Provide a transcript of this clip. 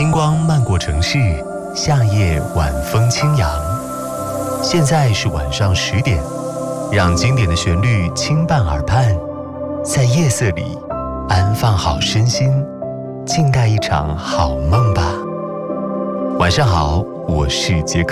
星光漫过城市，夏夜晚风轻扬。现在是晚上10点，让经典的旋律轻伴耳畔，在夜色里安放好身心，静待一场好梦吧。晚上好，我是杰克。